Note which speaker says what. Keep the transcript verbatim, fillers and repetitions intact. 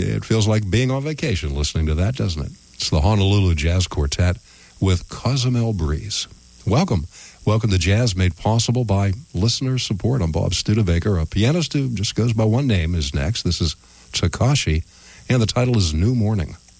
Speaker 1: It feels like being on vacation listening to that, doesn't it? It's the Honolulu Jazz Quartet with Cozumel Breeze. Welcome. Welcome to Jazz, made possible by listener support. I'm Bob Studebaker. A pianist who just goes by one name is next. This is Takashi, and the title is New Morning.